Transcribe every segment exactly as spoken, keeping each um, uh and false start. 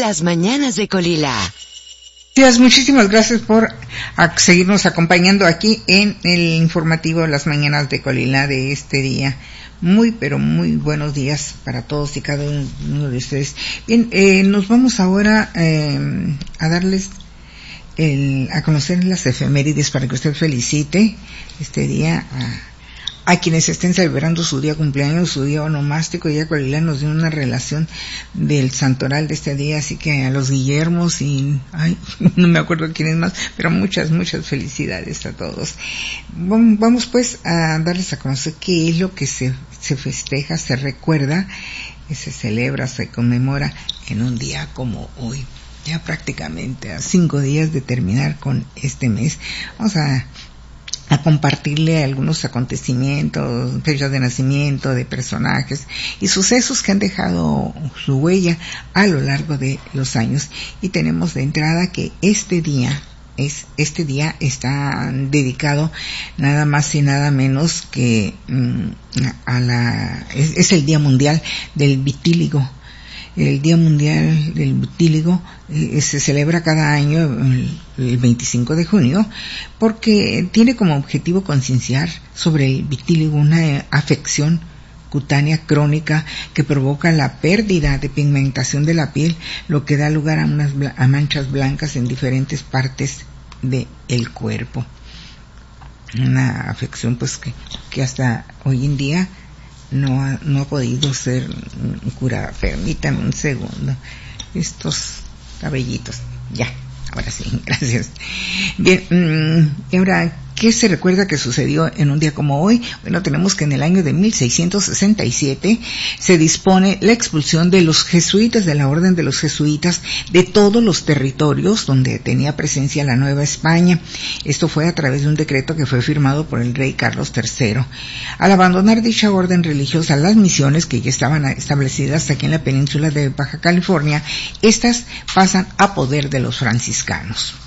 Las mañanas de Colila. Gracias, muchísimas gracias por a, seguirnos acompañando aquí en el informativo Las mañanas de Colila de este día. Muy, pero muy buenos días para todos y cada uno de ustedes. Bien, eh, nos vamos ahora eh, a darles el, a conocer las efemérides para que usted felicite este día a, a quienes estén celebrando su día cumpleaños, su día onomástico. Ya Colila nos dio una relación del santoral de este día, así que a los Guillermos y, ay, no me acuerdo quién es más, pero muchas, muchas felicidades a todos. Vamos pues a darles a conocer qué es lo que se, se festeja, se recuerda, se celebra, se conmemora en un día como hoy. Ya prácticamente a cinco días de terminar con este mes. Vamos a a compartirle algunos acontecimientos, fechas de nacimiento de personajes y sucesos que han dejado su huella a lo largo de los años. Y tenemos de entrada que este día es este día está dedicado nada más y nada menos que mm, a la es, es el Día Mundial del Vitíligo. El Día Mundial del Vitíligo eh, se celebra cada año el, el veinticinco de junio porque tiene como objetivo concienciar sobre el vitíligo, una afección cutánea crónica que provoca la pérdida de pigmentación de la piel, lo que da lugar a unas a manchas blancas en diferentes partes del cuerpo. Una afección pues que, que hasta hoy en día no ha, no ha podido ser curada. Permítanme un segundo. Estos cabellitos. Ya, ahora sí, gracias. Bien, y ahora, ¿qué se recuerda que sucedió en un día como hoy? Bueno, tenemos que en el año de mil seiscientos sesenta y siete se dispone la expulsión de los jesuitas, de la Orden de los Jesuitas, de todos los territorios donde tenía presencia la Nueva España. Esto fue a través de un decreto que fue firmado por el rey Carlos tercero. Al abandonar dicha orden religiosa, las misiones que ya estaban establecidas aquí en la península de Baja California, estas pasan a poder de los franciscanos.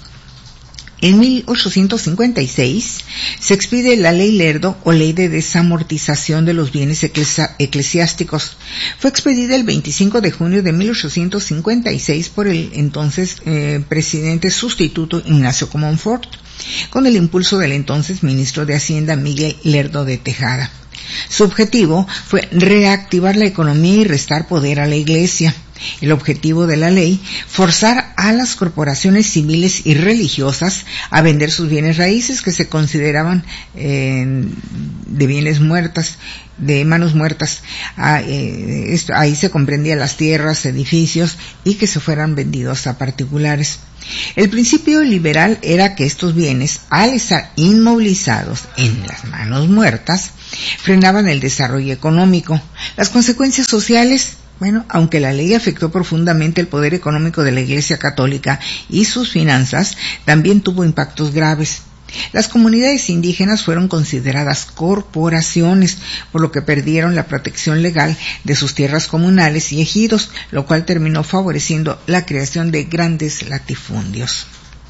En mil ochocientos cincuenta y seis se expide la Ley Lerdo o Ley de Desamortización de los Bienes eclesi- Eclesiásticos. Fue expedida el veinticinco de junio de mil ochocientos cincuenta y seis por el entonces eh, presidente sustituto Ignacio Comonfort, con el impulso del entonces ministro de Hacienda Miguel Lerdo de Tejada. Su objetivo fue reactivar la economía y restar poder a la Iglesia. El objetivo de la ley, forzar a las corporaciones civiles y religiosas a vender sus bienes raíces que se consideraban eh, de bienes muertas, de manos muertas. Ah, eh, esto, ahí se comprendían las tierras, edificios y que se fueran vendidos a particulares. El principio liberal era que estos bienes, al estar inmovilizados en las manos muertas, frenaban el desarrollo económico. Las consecuencias sociales, bueno, aunque la ley afectó profundamente el poder económico de la Iglesia Católica y sus finanzas, también tuvo impactos graves. Las comunidades indígenas fueron consideradas corporaciones, por lo que perdieron la protección legal de sus tierras comunales y ejidos, lo cual terminó favoreciendo la creación de grandes latifundios.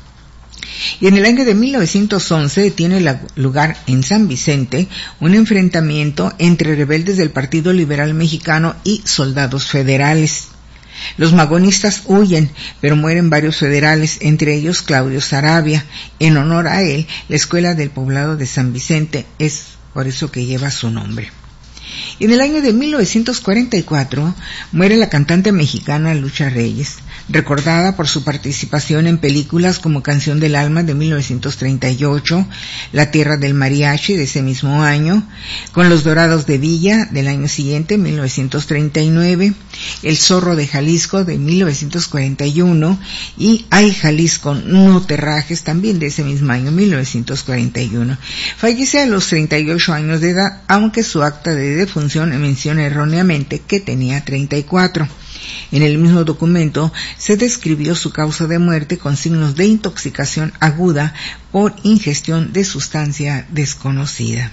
Y en el año de mil novecientos once tiene lugar en San Vicente un enfrentamiento entre rebeldes del Partido Liberal Mexicano y soldados federales. Los magonistas huyen, pero mueren varios federales, entre ellos Claudio Saravia. En honor a él, la escuela del poblado de San Vicente es por eso que lleva su nombre. Y en el año de mil novecientos cuarenta y cuatro muere la cantante mexicana Lucha Reyes, recordada por su participación en películas como Canción del Alma de mil novecientos treinta y ocho, La Tierra del Mariachi de ese mismo año, Con los Dorados de Villa del año siguiente, mil novecientos treinta y nueve, El Zorro de Jalisco de mil novecientos cuarenta y uno y Ay Jalisco, no te rajes también de ese mismo año, mil novecientos cuarenta y uno. Fallece a los treinta y ocho años de edad, aunque su acta de defunción menciona erróneamente que tenía treinta y cuatro. En el mismo documento se describió su causa de muerte con signos de intoxicación aguda por ingestión de sustancia desconocida.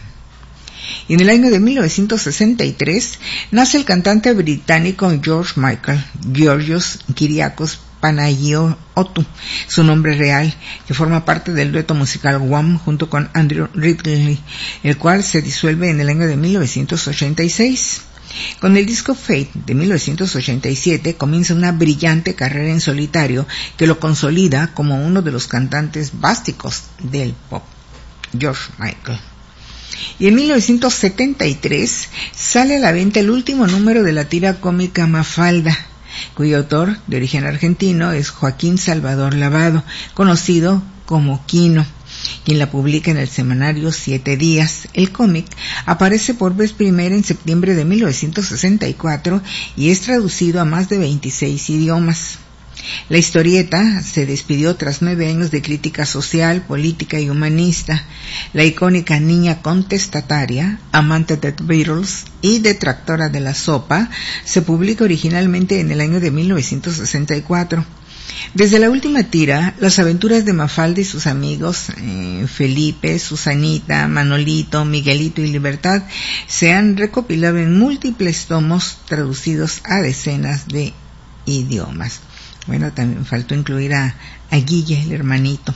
Y en el año de mil novecientos sesenta y tres nace el cantante británico George Michael Georgios Kyriakos Panagiotou, su nombre real, que forma parte del dueto musical Wham junto con Andrew Ridgeley, el cual se disuelve en el año de mil novecientos ochenta y seis. Con el disco Fate de mil novecientos ochenta y siete comienza una brillante carrera en solitario que lo consolida como uno de los cantantes básicos del pop, George Michael. Y en mil novecientos setenta y tres sale a la venta el último número de la tira cómica Mafalda, cuyo autor, de origen argentino, es Joaquín Salvador Lavado, conocido como Quino, quien la publica en el semanario Siete Días. El cómic aparece por vez primera en septiembre de mil novecientos sesenta y cuatro y es traducido a más de veintiséis idiomas. La historieta se despidió tras nueve años de crítica social, política y humanista. La icónica niña contestataria, amante de The Beatles y detractora de la sopa, se publica originalmente en el año de mil novecientos sesenta y cuatro. Desde la última tira, las aventuras de Mafalda y sus amigos, eh, Felipe, Susanita, Manolito, Miguelito y Libertad, se han recopilado en múltiples tomos traducidos a decenas de idiomas. Bueno, también faltó incluir a, a Guille, el hermanito.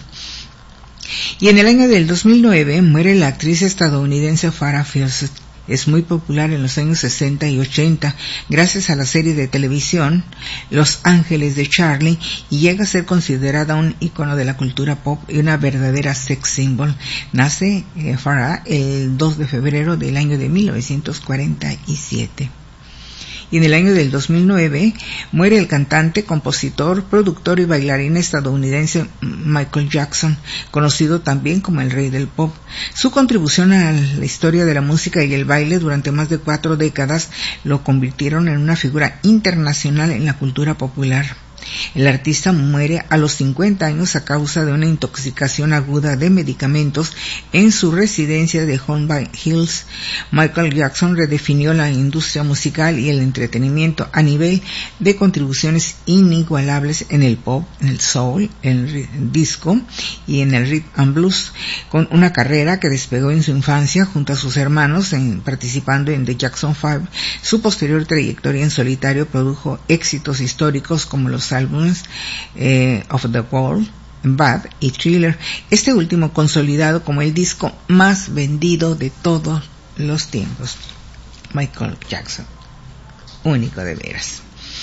Y en el año del dos mil nueve muere la actriz estadounidense Farrah Fawcett. Es muy popular en los años sesenta y ochenta gracias a la serie de televisión Los Ángeles de Charlie y llega a ser considerada un ícono de la cultura pop y una verdadera sex symbol. Nace eh, Farrah el dos de febrero del año de mil novecientos cuarenta y siete. Y en el año del dos mil nueve muere el cantante, compositor, productor y bailarín estadounidense Michael Jackson, conocido también como el rey del pop. Su contribución a la historia de la música y el baile durante más de cuatro décadas lo convirtieron en una figura internacional en la cultura popular. El artista muere a los cincuenta años a causa de una intoxicación aguda de medicamentos en su residencia de Holmby Hills. Michael Jackson redefinió la industria musical y el entretenimiento a nivel de contribuciones inigualables en el pop, en el soul, en el disco y en el rhythm and blues, con una carrera que despegó en su infancia junto a sus hermanos en, participando en The Jackson Five. Su posterior trayectoria en solitario produjo éxitos históricos como los álbumes eh, Of the Wall, Bad y Thriller, este último consolidado como el disco más vendido de todos los tiempos. Michael Jackson, único de veras.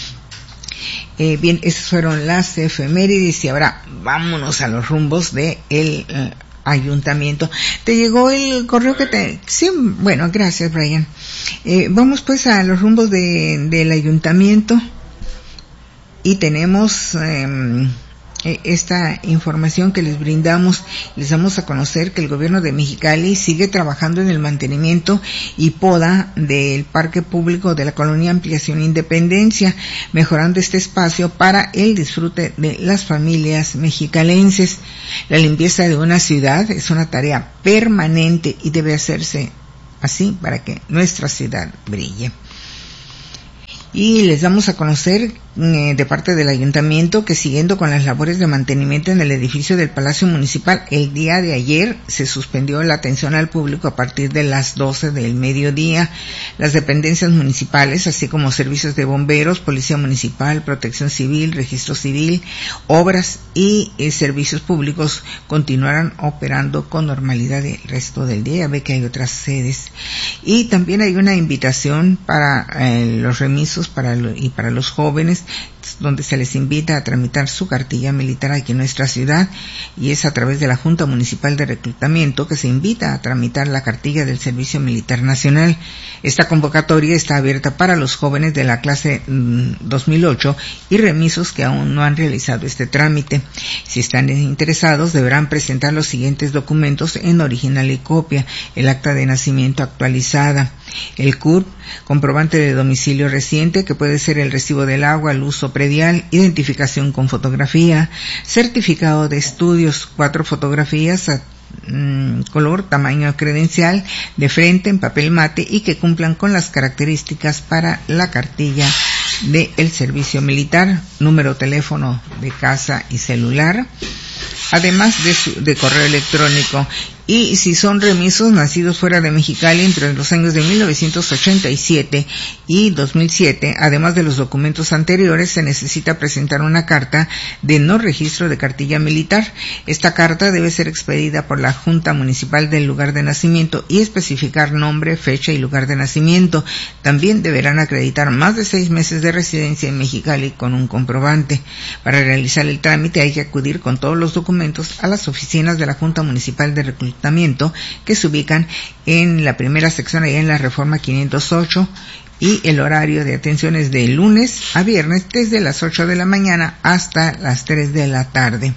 Eh, bien, esas fueron las efemérides y ahora vámonos a los rumbos de el eh, ayuntamiento. ¿Te llegó el correo que te...? Sí, bueno, gracias, Brian. Eh, vamos pues a los rumbos de, del ayuntamiento. Y tenemos eh, esta información que les brindamos. Les damos a conocer que el gobierno de Mexicali sigue trabajando en el mantenimiento y poda del parque público de la colonia Ampliación Independencia, mejorando este espacio para el disfrute de las familias mexicalenses. La limpieza de una ciudad es una tarea permanente y debe hacerse así para que nuestra ciudad brille. Y les damos a conocer eh, de parte del ayuntamiento que siguiendo con las labores de mantenimiento en el edificio del Palacio Municipal, el día de ayer se suspendió la atención al público a partir de las doce del mediodía. Las dependencias municipales, así como servicios de bomberos, policía municipal, protección civil, registro civil, obras y eh, servicios públicos continuarán operando con normalidad el resto del día. Ya ve que hay otras sedes. Y también hay una invitación para eh, los remisos para lo, y para los jóvenes, donde se les invita a tramitar su cartilla militar aquí en nuestra ciudad, y es a través de la Junta Municipal de Reclutamiento que se invita a tramitar la cartilla del Servicio Militar Nacional. Esta convocatoria está abierta para los jóvenes de la clase mmm, dos mil ocho y remisos que aún no han realizado este trámite. Si están interesados, deberán presentar los siguientes documentos en original y copia: el acta de nacimiento actualizada, el C U R P, comprobante de domicilio reciente, que puede ser el recibo del agua, luz o predial, identificación con fotografía, certificado de estudios, cuatro fotografías a mm, color, tamaño credencial, de frente, en papel mate y que cumplan con las características para la cartilla del servicio militar, número, teléfono de casa y celular, además de, su, de correo electrónico. Y si son remisos nacidos fuera de Mexicali entre los años de mil novecientos ochenta y siete y dos mil siete, además de los documentos anteriores, se necesita presentar una carta de no registro de cartilla militar. Esta carta debe ser expedida por la Junta Municipal del lugar de nacimiento y especificar nombre, fecha y lugar de nacimiento. También deberán acreditar más de seis meses de residencia en Mexicali con un comprobante. Para realizar el trámite hay que acudir con todos los documentos a las oficinas de la Junta Municipal de Reclutamiento, que se ubican en la primera sección allá en la Reforma quinientos ocho, y el horario de atención es de lunes a viernes desde las ocho de la mañana hasta las tres de la tarde.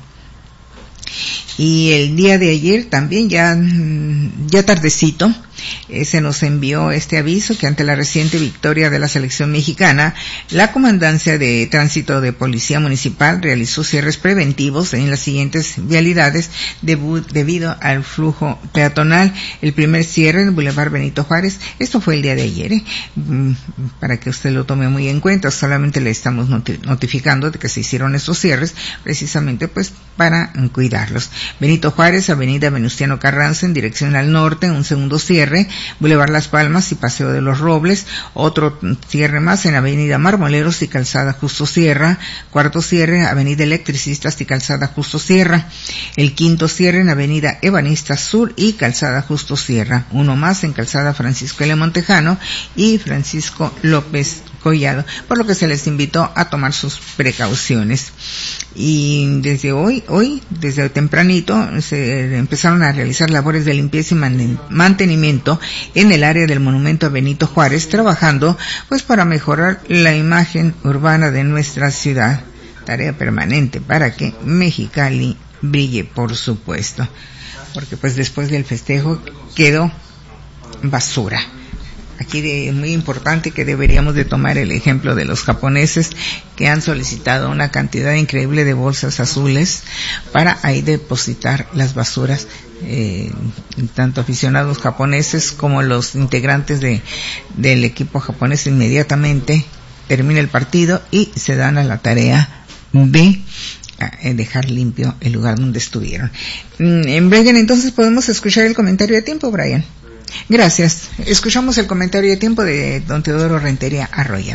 Y el día de ayer también, ya, ya tardecito, eh, se nos envió este aviso que ante la reciente victoria de la selección mexicana, la Comandancia de Tránsito de Policía Municipal realizó cierres preventivos en las siguientes vialidades debu- debido al flujo peatonal. El primer cierre en el Boulevard Benito Juárez, esto fue el día de ayer, eh, para que usted lo tome muy en cuenta, solamente le estamos noti- notificando de que se hicieron estos cierres precisamente pues para cuidarlos. Benito Juárez, Avenida Venustiano Carranza en dirección al norte, un segundo cierre, Boulevard Las Palmas y Paseo de los Robles, otro cierre más en Avenida Marmoleros y Calzada Justo Sierra, cuarto cierre, Avenida Electricistas y Calzada Justo Sierra, el quinto cierre en Avenida Ebanistas Sur y Calzada Justo Sierra, uno más en Calzada Francisco L. Montejano y Francisco López Collado, por lo que se les invitó a tomar sus precauciones. Y desde hoy, hoy, desde tempranito, se empezaron a realizar labores de limpieza y mantenimiento en el área del monumento a Benito Juárez, trabajando pues para mejorar la imagen urbana de nuestra ciudad. Tarea permanente para que Mexicali brille, por supuesto, porque pues después del festejo quedó basura. Aquí de muy importante que deberíamos de tomar el ejemplo de los japoneses, que han solicitado una cantidad increíble de bolsas azules para ahí depositar las basuras, eh, tanto aficionados japoneses como los integrantes de del equipo japonés. Inmediatamente termina el partido y se dan a la tarea de dejar limpio el lugar donde estuvieron. En Brian, entonces podemos escuchar el comentario de tiempo, Brian. Gracias. Escuchamos el comentario de tiempo de don Teodoro Rentería Arroyo.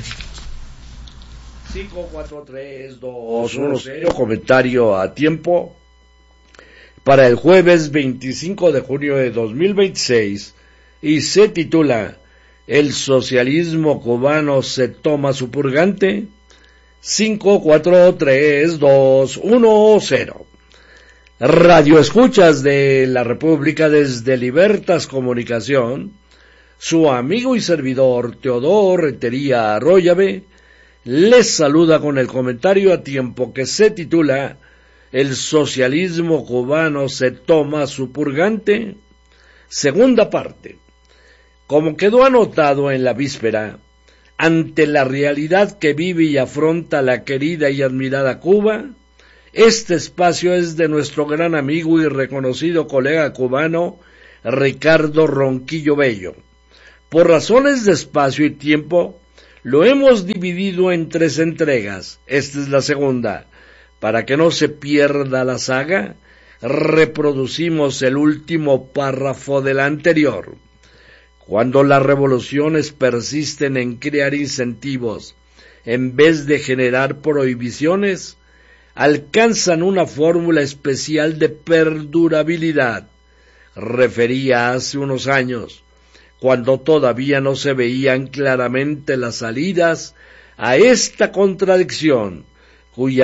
cinco cuatro tres dos uno cero, comentario a tiempo para el jueves veinticinco de junio de dos mil veintiséis, y se titula ¿El socialismo cubano se toma su purgante? cinco cuatro tres dos uno cero. Radio escuchas de la República desde Libertas Comunicación, su amigo y servidor Teodoro Rentería Arroyave les saluda con el comentario a tiempo que se titula ¿El socialismo cubano se toma su purgante? Segunda parte. Como quedó anotado en la víspera, ante la realidad que vive y afronta la querida y admirada Cuba, este espacio es de nuestro gran amigo y reconocido colega cubano Ricardo Ronquillo Bello. Por razones de espacio y tiempo, lo hemos dividido en tres entregas. Esta es la segunda. Para que no se pierda la saga, reproducimos el último párrafo de la anterior. Cuando las revoluciones persisten en crear incentivos en vez de generar prohibiciones, alcanzan una fórmula especial de perdurabilidad. Refería hace unos años, cuando todavía no se veían claramente las salidas a esta contradicción, cuya